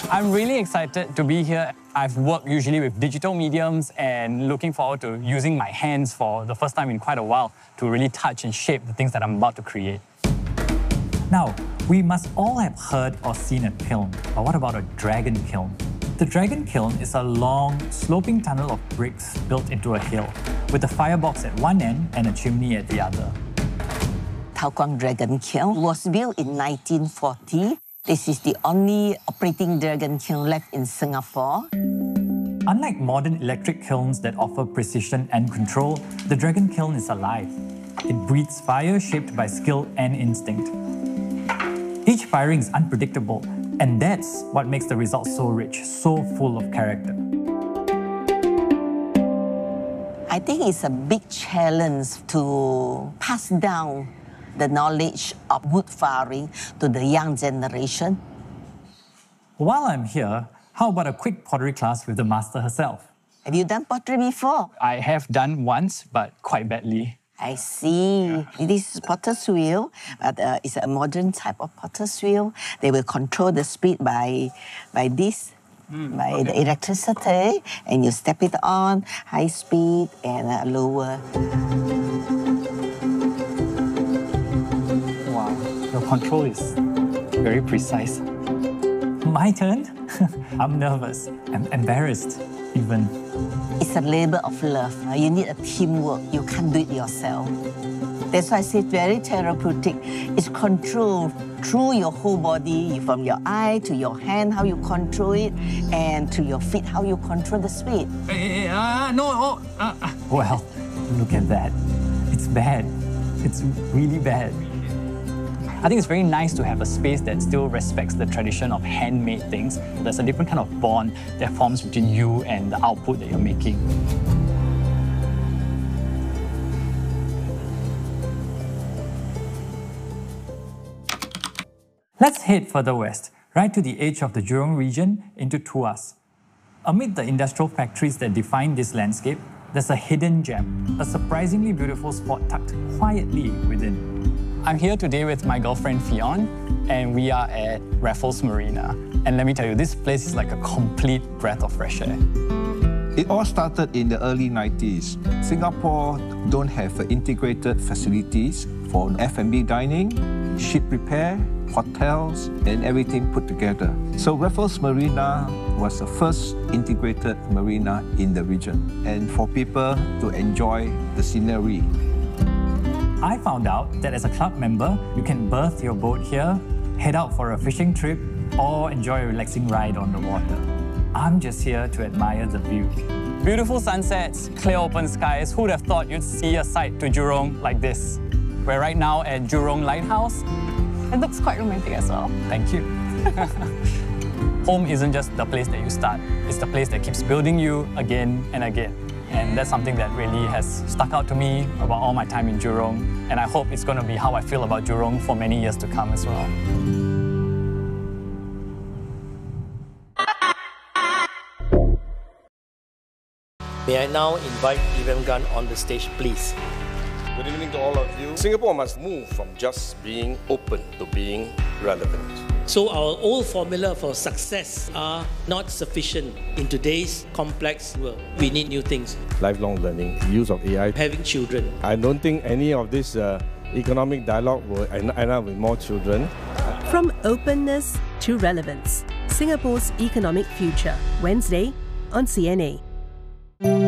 I'm really excited to be here. I've worked usually with digital mediums and looking forward to using my hands for the first time in quite a while to really touch and shape the things that I'm about to create. Now, we must all have heard or seen a kiln, but what about a dragon kiln? The dragon kiln is a long, sloping tunnel of bricks built into a hill, with a firebox at one end and a chimney at the other. Thao Quang Dragon Kiln was built in 1940. This is the only operating dragon kiln left in Singapore. Unlike modern electric kilns that offer precision and control, the dragon kiln is alive. It breathes fire shaped by skill and instinct. Each firing is unpredictable, and that's what makes the results so rich, so full of character. I think it's a big challenge to pass down the knowledge of wood firing to the young generation. While I'm here, how about a quick pottery class with the master herself? Have you done pottery before? I have done once, but quite badly. I see. This is potter's wheel, but it's a modern type of potter's wheel. They will control the speed by this, the electricity, and you step it on, high speed and lower. Wow, your control is very precise. My turn? I'm nervous. I'm embarrassed, even. It's a labor of love. You need a teamwork. You can't do it yourself. That's why I say it's very therapeutic. It's control through your whole body, from your eye to your hand, how you control it, and to your feet, how you control the speed. Well, look at that. It's bad. It's really bad. I think it's very nice to have a space that still respects the tradition of handmade things. There's a different kind of bond that forms between you and the output that you're making. Let's head further west, right to the edge of the Jurong region into Tuas. Amid the industrial factories that define this landscape, there's a hidden gem, a surprisingly beautiful spot tucked quietly within. I'm here today with my girlfriend Fionn, and we are at Raffles Marina. And let me tell you, this place is like a complete breath of fresh air. It all started in the early 90s. Singapore don't have integrated facilities for F&B dining, ship repair, hotels, and everything put together. So Raffles Marina was the first integrated marina in the region, and for people to enjoy the scenery. I found out that as a club member, you can berth your boat here, head out for a fishing trip, or enjoy a relaxing ride on the water. I'm just here to admire the view. Beautiful sunsets, clear open skies. Who'd have thought you'd see a sight to Jurong like this? We're right now at Jurong Lighthouse. It looks quite romantic as well. Thank you. Home isn't just the place that you start. It's the place that keeps building you again and again. And that's something that really has stuck out to me about all my time in Jurong. And I hope it's going to be how I feel about Jurong for many years to come as well. May I now invite Evem Gunn on the stage, please. Good evening to all of you. Singapore must move from just being open to being relevant. So our old formula for success are not sufficient in today's complex world. We need new things. Lifelong learning, use of AI. Having children. I don't think any of this economic dialogue will end up with more children. From openness to relevance, Singapore's economic future. Wednesday on CNA.